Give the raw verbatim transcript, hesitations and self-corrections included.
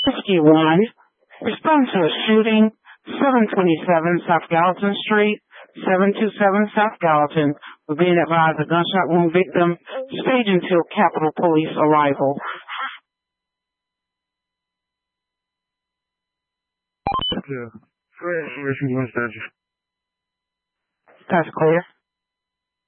fifty-one, respond to a shooting, seven twenty-seven South Gallatin Street, seven two seven South Gallatin. We're being advised a gunshot wound victim, stage until Capitol Police arrival. Yeah. For information, you want to That's clear.